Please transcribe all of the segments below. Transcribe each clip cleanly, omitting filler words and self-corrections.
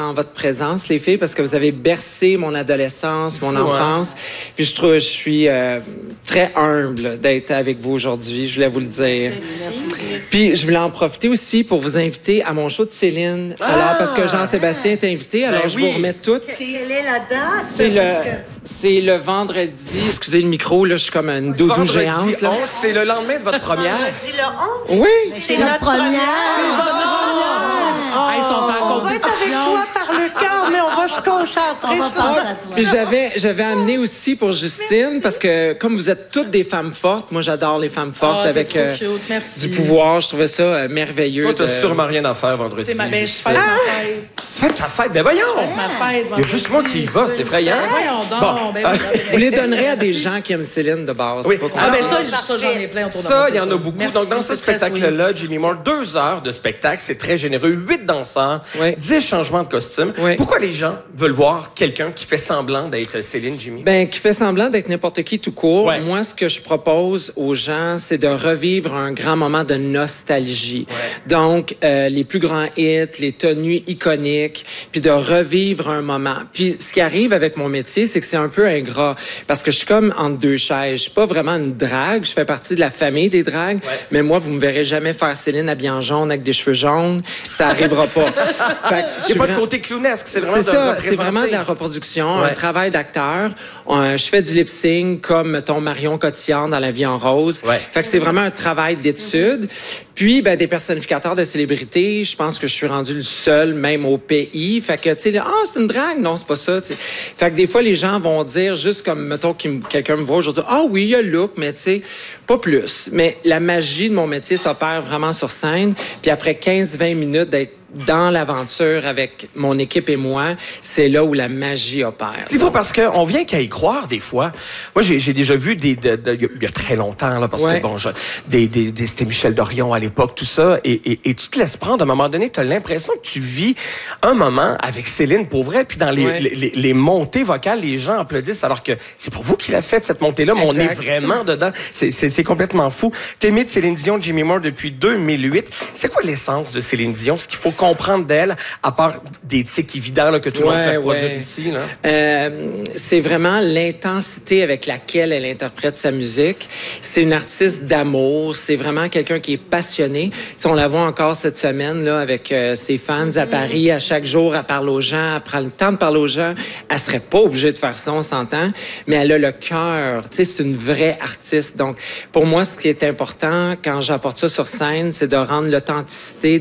dans votre présence, les filles, parce que vous avez bercé mon adolescence, mon enfance. Puis je suis très humble d'être avec vous aujourd'hui, je voulais vous le dire. Puis je voulais en profiter aussi pour vous inviter à mon show de Céline. Alors, parce que Jean-Sébastien est invité, alors je vous remets toutes. Quelle est la date? C'est le vendredi. Excusez le micro, là, je suis comme une doudou géante. Là. 11, c'est le lendemain de votre première. C'est le 11? Oui. C'est notre première. Ils sont en On va être avec toi par le cœur, mais on va se concentrer On va sur... penser à toi. Puis j'avais amené aussi pour Justine, parce que comme vous êtes toutes des femmes fortes, moi j'adore les femmes fortes avec du pouvoir. Je trouvais ça merveilleux. Toi, t'as sûrement rien à faire vendredi. C'est ma belle, je fête ma fête. Tu fais ta fête? Ben voyons! Ma fête. Il y a juste moi qui y va, c'est effrayant. Voyons donc. Vous les donnerez à des gens qui aiment Céline de base. Oui. C'est pas Ah, ben compliqué. ça, j'en ai plein autour de moi. Ça, il y c'est en a sûr. beaucoup. Merci, Donc, dans ce c'est très spectacle-là, Jimmy Moore, 2 heures de spectacle, c'est très généreux. 8 danseurs, Oui. 10 changements de costumes. Oui. Pourquoi les gens veulent voir quelqu'un qui fait semblant d'être Céline, Jimmy? Ben, qui fait semblant d'être n'importe qui tout court. Ouais. Moi, ce que je propose aux gens, c'est de revivre un grand moment de nostalgie. Ouais. Donc, les plus grands hits, les tenues iconiques, puis de revivre un moment. Puis, ce qui arrive avec mon métier, c'est que c'est un peu ingrat, parce que je suis comme entre deux chaises. Je suis pas vraiment une drague, je fais partie de la famille des dragues, mais moi, vous me verrez jamais faire Céline habillée en jaune avec des cheveux jaunes. Ça arrivera pas. Fait que Il n'y a pas de côté clownesque, c'est vraiment c'est de ça, représenter. c'est vraiment de la reproduction, Ouais. un travail d'acteur. Je fais du lip-sync comme, mettons, Marion Cotillard dans La vie en rose. Ouais. Fait que c'est vraiment un travail d'étude. Puis, ben, des personnificateurs de célébrités, je pense que je suis rendu le seul, même au pays. Fait que, tu sais, c'est une drague. Non, c'est pas ça, tu sais. Fait que des fois, les gens vont dire, juste comme, mettons, quelqu'un me voit aujourd'hui, oui, il y a le look, mais tu sais, pas plus. Mais la magie de mon métier s'opère vraiment sur scène. Puis après 15-20 minutes d'être dans l'aventure avec mon équipe et moi, c'est là où la magie opère. C'est faux parce qu'on vient qu'à y croire des fois. Moi, j'ai déjà vu il y a très longtemps, là, parce que bon, c'était Michel Dorion à l'époque, tout ça, et tu te laisses prendre. À un moment donné, tu as l'impression que tu vis un moment avec Céline pour vrai, puis dans les montées vocales, les gens applaudissent alors que c'est pour vous qu'il a fait cette montée-là, mais on est vraiment dedans. C'est complètement fou. T'es de Céline Dion, Jimmy Moore depuis 2008. C'est quoi l'essence de Céline Dion? Ce qu'il faut comprendre d'elle, à part des tics évidents là, que tout le monde peut produire ici? Là? C'est vraiment l'intensité avec laquelle elle interprète sa musique. C'est une artiste d'amour. C'est vraiment quelqu'un qui est passionné. T'sais, on la voit encore cette semaine là, avec ses fans à Paris. À chaque jour, elle parle aux gens. Elle prend le temps de parler aux gens. Elle serait pas obligée de faire ça, on s'entend. Mais elle a le cœur. C'est une vraie artiste. Donc, pour moi, ce qui est important quand j'apporte ça sur scène, c'est de rendre l'authenticité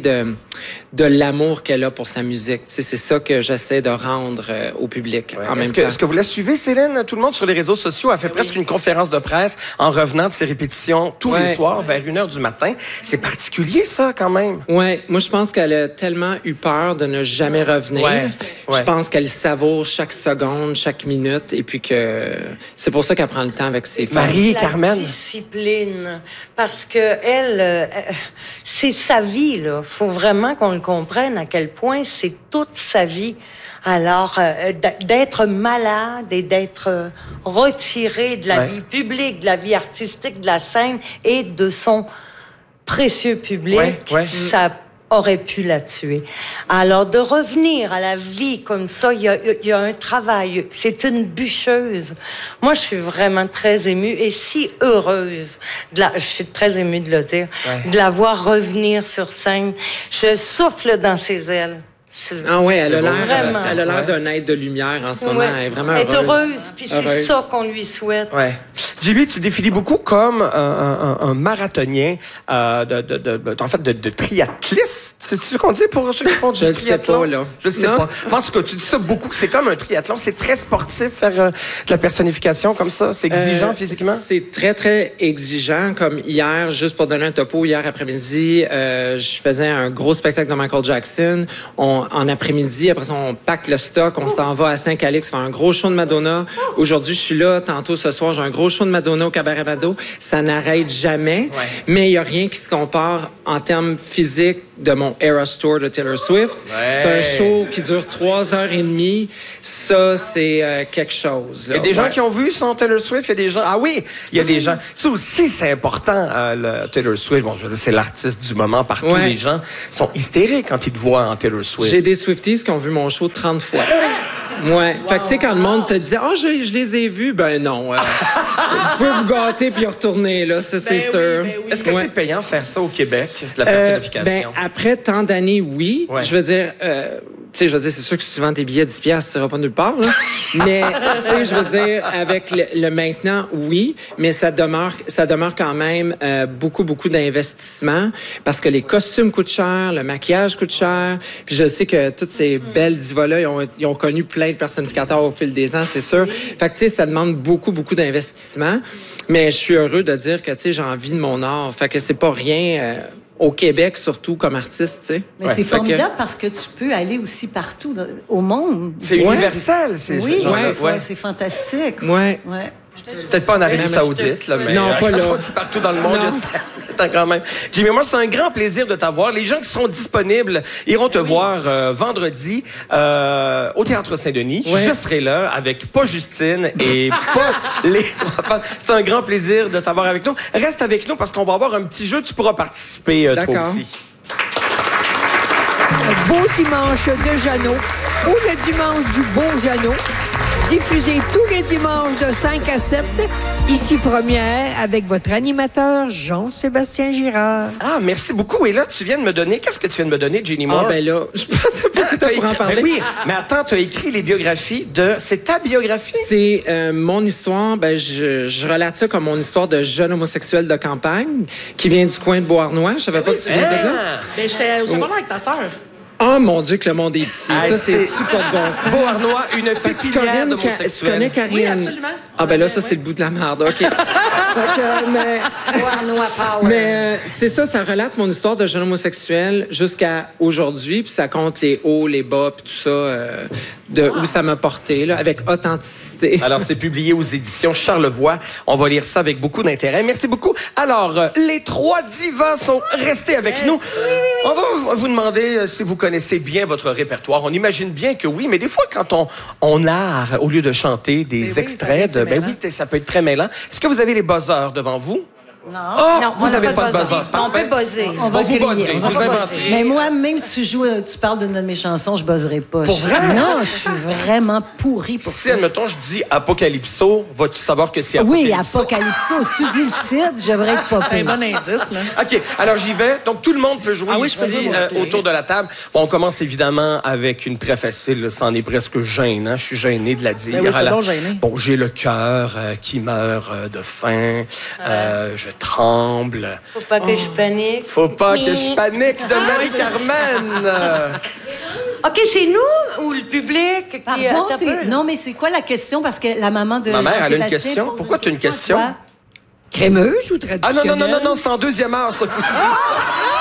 de l'amour qu'elle a pour sa musique. C'est ça que j'essaie de rendre au public en même temps. Est-ce que vous la suivez, Céline? Tout le monde sur les réseaux sociaux a fait presque une conférence de presse en revenant de ses répétitions tous les soirs vers 1h du matin. C'est particulier, ça, quand même. Oui, moi, je pense qu'elle a tellement eu peur de ne jamais revenir. Je pense qu'elle savoure chaque seconde, chaque minute, et puis que c'est pour ça qu'elle prend le temps avec ses fans. Marie et Carmen. Discipline, parce que elle, c'est sa vie, là. Faut vraiment qu'on le comprenne à quel point c'est toute sa vie. Alors, d'être malade et d'être retiré de la vie publique, de la vie artistique, de la scène et de son précieux public, ça aurait pu la tuer. Alors, de revenir à la vie comme ça, il y a un travail. C'est une bûcheuse. Moi, je suis vraiment très émue et si heureuse. Je suis très émue de le dire. De la voir revenir sur scène. Je souffle dans ses ailes. Ah oui, elle a l'air d'un être de lumière en ce moment. Elle est vraiment heureuse. Elle est heureuse, puis c'est ça qu'on lui souhaite. Jimmy, tu défiles beaucoup comme un marathonien, de triathliste. C'est ce qu'on dit pour ceux qui font du triathlon? Je ne sais pas, là. Je sais pas. En tout cas, tu dis ça beaucoup, c'est comme un triathlon. C'est très sportif, faire de la personnification comme ça. C'est exigeant physiquement? C'est très, très exigeant. Comme hier, juste pour donner un topo, hier après-midi, je faisais un gros spectacle de Michael Jackson. En après-midi, après ça, on pack le stock, on s'en va à Saint-Calix faire un gros show de Madonna. Aujourd'hui, je suis là. Tantôt, ce soir, j'ai un gros show de Madonna au Cabaret Mado. Ça n'arrête jamais. Mais il n'y a rien qui se compare en termes physiques, de mon Eras Tour de Taylor Swift. Ouais. C'est un show qui dure 3h30. Ça, c'est quelque chose. Là. Il y a des gens qui ont vu son Taylor Swift. Il y a des gens... Ah oui, il y a des gens... Ça aussi, c'est important, le Taylor Swift. Bon, je veux dire, c'est l'artiste du moment partout. Ouais. Les gens sont hystériques quand ils te voient en Taylor Swift. J'ai des Swifties qui ont vu mon show 30 fois. Ouais. Fait que, tu sais, quand le monde te dit « Ah, je les ai vus », ben non. Vous pouvez vous gâter puis y retourner, là, ça, c'est sûr. Ben oui. Est-ce que c'est payant faire ça au Québec, la personnification? Ben, après tant d'années, oui. Ouais. Je veux dire, c'est sûr que si tu vends tes billets à 10$, tu n'iras pas nulle part, là. Mais, tu sais, je veux dire, avec le maintenant, oui, mais ça demeure quand même beaucoup d'investissement parce que les costumes coûtent cher, le maquillage coûte cher. Puis je sais que toutes ces belles divas-là, ils ont connu plein de personnificateurs au fil des ans, c'est sûr. Fait que, tu sais, ça demande beaucoup d'investissement. Mais je suis heureux de dire que, tu sais, j'ai envie de mon art. Fait que c'est pas rien... au Québec, surtout comme artiste, tu sais. Mais c'est formidable parce que tu peux aller aussi partout au monde. C'est universel, c'est Oui, ouais. c'est fantastique. Ouais. Ouais. Peut-être pas en Arabie Saoudite, là, mais non, pas là. quand on dit partout dans le monde, c'est quand même. Jimmy, moi, c'est un grand plaisir de t'avoir. Les gens qui sont disponibles iront te voir vendredi au Théâtre Saint-Denis. Ouais. Je serai là avec pas Justine et pas les trois femmes. C'est un grand plaisir de t'avoir avec nous. Reste avec nous parce qu'on va avoir un petit jeu. Tu pourras participer toi D'accord. aussi. Un beau dimanche de Jeannot ou le dimanche du beau Jeannot. Diffusé tous les dimanches de 5 à 7, ici Première, avec votre animateur Jean-Sébastien Girard. Ah, merci beaucoup. Et là, tu viens de me donner... Qu'est-ce que tu viens de me donner, Jenny Moore? Ah, ben là, je pensais pas que tu pourrais en parler. Ben oui, mais attends, tu as écrit les biographies de... C'est ta biographie? C'est mon histoire, je relate ça comme mon histoire de jeune homosexuel de campagne qui vient du coin de Beauharnois. Je savais pas que tu venais de là. Ben, j'étais au secondaire avec ta sœur. Oh mon Dieu, que le monde est petit. Ah, ça, c'est super de bon sens. Beauharnois, une Tu pépinière connais d'homosexuels. Karine? Oui, absolument. Ah, ben là, ça, c'est le bout de la merde. OK. Mais c'est ça relate mon histoire de jeune homosexuel jusqu'à aujourd'hui, puis ça compte les hauts, les bas, puis tout ça, où ça m'a porté, là, avec authenticité. Alors, c'est publié aux éditions Charlevoix. On va lire ça avec beaucoup d'intérêt. Merci beaucoup. Alors, les trois divas sont restés avec nous. On va vous demander si vous connaissez bien votre répertoire. On imagine bien que oui, mais des fois, quand on narre, au lieu de chanter des extraits, ça peut être très mêlant. Est-ce que vous avez les buzzers devant vous? Non. Oh, Non, vous n'avez pas de buzzer. On peut buzzer. On va vous griller. buzzerez, vous inventez. Mais moi, même si tu parles de notre mes chansons, je buzzerai pas. Pour vrai? Non, je suis vraiment pourrie pour Si, ça. admettons, je dis Apocalypso, vas-tu savoir que c'est Oui, Apocalypso? Apocalypso. Si tu dis le titre, je devrais être pas Un pire. bon indice, là. OK, alors j'y vais. Donc, tout le monde peut jouer Ah oui, ici, je peux jouer, moi aussi. autour de la table. Bon, on commence évidemment avec une très facile. Là. Ça en est presque gênant. Je suis gêné de la dire. Ben oui, c'est Alors, donc gêné. bon, j'ai le cœur qui meurt de faim. Je tremble. Faut pas que je panique. Faut pas que je panique de Marie-Carmen. OK, c'est nous ou le public qui Pardon, t'as c'est... peur, là? Non, mais c'est quoi la question? Parce que la maman de Ma mère, elle a une Jean-Sébastien question. pose Pourquoi tu as une question? à toi. Crémeuse ou Ah traditionnelle? non, c'est en deuxième heure, ça. Faut que tu dises ça.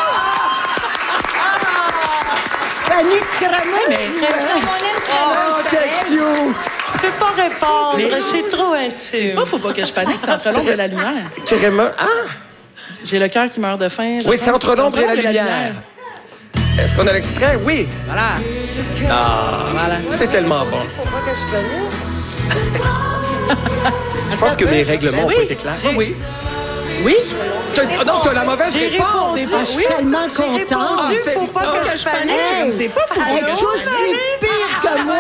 Panique crémeuse! Oh, quel cute! Je peux pas répondre, Mais- c'est trop intime. Faut pas que je panique, c'est entre l'ombre et la lumière. Carrément. Ah! J'ai le cœur qui meurt de faim. Oui, c'est entre l'ombre et la lumière. Est-ce qu'on a l'extrait? Oui. Voilà. Ah, Voilà. c'est tellement bon. Faut pas que je panique. Je pense que mes règlements ont oui. pas été clairs. Oui. Oui? Non, t'as la mauvaise réponse. Je suis tellement contente. Ah, c'est- Faut pas que je panique. Hey, C'est pas fou. elle est aussi pire que moi!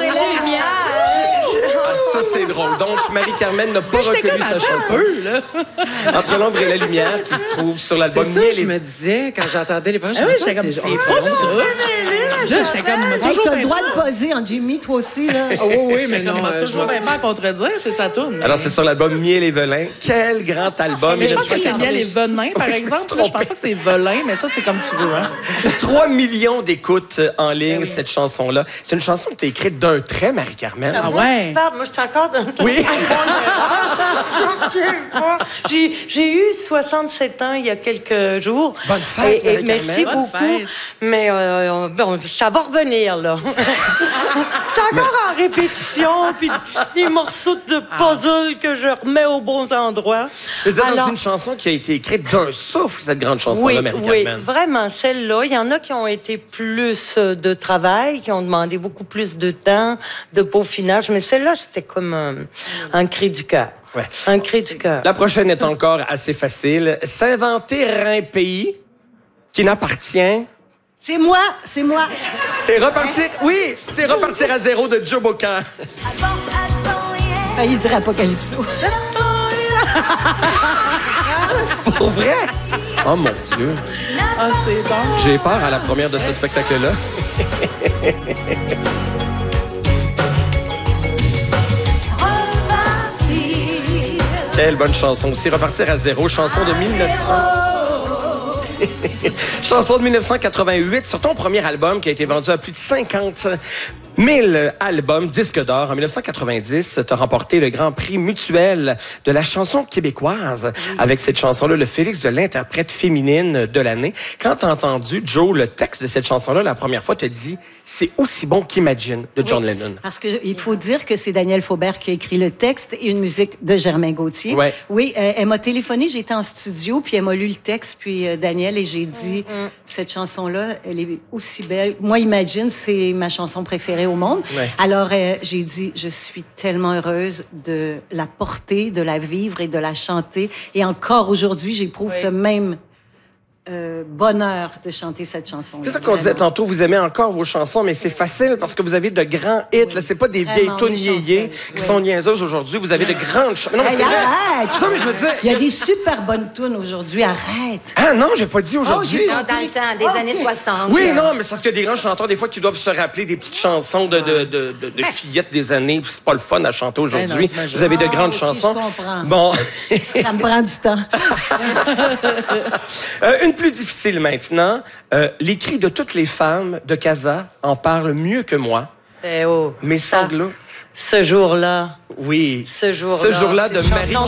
Ah, ça, c'est drôle. Donc, Marie-Carmen n'a pas J'étais reconnu comme sa attends un chanson. peu, là. Entre l'ombre et la lumière, qui se trouve sur l'album C'est ça, Miel je et... me disais, quand j'entendais les paroles, Ah oui, j'étais comme, c'est pas ça. Là, j'étais comme, m'a Hey, toujours t'as le bien droit de buzzer en Jimmy, toi aussi, là. Ah oui, oui, mais J'étais comme, non, m'a je toujours m'en- bien fait à contredire, c'est sa toune. Alors, c'est sur l'album Miel et Velin. Quel grand album. Mais je Et pense que c'est trouve- bien les venins, par Oui, je me suis exemple. Là, je pense trompé. pas que c'est velin, mais ça, c'est comme tu veux, hein. 3 millions d'écoutes en ligne, cette chanson-là. C'est une chanson que tu as écrite d'un trait, Marie-Carmen. Ah Moi, ouais. tu parles, moi, je suis encore dans... Oui. J'ai eu 67 ans il y a quelques jours. Bonne fête, Et Marie-Carmen. merci Bonne beaucoup. fête. Mais bon, ça va revenir, là. C'est encore en répétition, puis des morceaux de puzzle que je remets aux bons endroits. C'est-à-dire Alors, c'est une chanson qui a été écrite d'un souffle, cette grande chanson-là, oui, Mary oui, Carmen. vraiment, celle-là. Il y en a qui ont été plus de travail, qui ont demandé beaucoup plus de temps, de peaufinage, mais celle-là, c'était comme un cri du cœur. Ouais. Un cri du cœur. La prochaine est encore assez facile. S'inventer un pays qui n'appartient... C'est moi, c'est moi. C'est repartir... Oui, c'est repartir à zéro de Joe Bocan. Failli dire Apocalypso. Pour vrai? Oh mon Dieu. Ah, c'est bon. J'ai peur à la première de ce spectacle-là. Quelle bonne chanson aussi. Repartir à zéro, chanson de 1900. Chanson de 1988 sur ton premier album qui a été vendu à plus de 50 000 albums, disques d'or. En 1990, tu as remporté le Grand Prix mutuel de la chanson québécoise avec cette chanson-là, le Félix de l'interprète féminine de l'année. Quand tu as entendu, Joe, le texte de cette chanson-là, la première fois, tu as dit « C'est aussi bon qu'Imagine » de John Lennon. Parce qu'il faut dire que c'est Daniel Faubert qui a écrit le texte et une musique de Germain Gauthier. Ouais. Oui, elle m'a téléphoné, j'étais en studio, puis elle m'a lu le texte, puis Daniel, et j'ai dit, cette chanson-là, elle est aussi belle. Moi, Imagine, c'est ma chanson préférée au monde. Ouais. Alors, j'ai dit, je suis tellement heureuse de la porter, de la vivre et de la chanter. Et encore aujourd'hui, j'éprouve ce même bonheur de chanter cette chanson. C'est ça qu'on disait tantôt, vous aimez encore vos chansons, mais c'est facile parce que vous avez de grands hits. Là, c'est pas des vieilles tunes yéyés qui sont niaiseuses aujourd'hui. Vous avez de grandes chansons. Non, mais c'est vrai. Arrête! Non, mais je veux dire... Il y a des super bonnes tunes aujourd'hui, arrête! Ah non, j'ai pas dit aujourd'hui. Non, dans le temps, des années 60. Oui, non, mais c'est parce qu'il y a des grands chanteurs, des fois, qui doivent se rappeler des petites chansons de fillettes des années, puis c'est pas le fun à chanter aujourd'hui. j'imagine. Vous avez de Ah, grandes ok, chansons. je comprends. Bon. Ça me prend du temps. Une plus difficile maintenant. Les cris de toutes les femmes de Casa en parlent mieux que moi. Eh oh, Mes ça, sanglots. ce jour-là. Oui. Ce jour-là. Ce jour-là C'est de une Marie chanson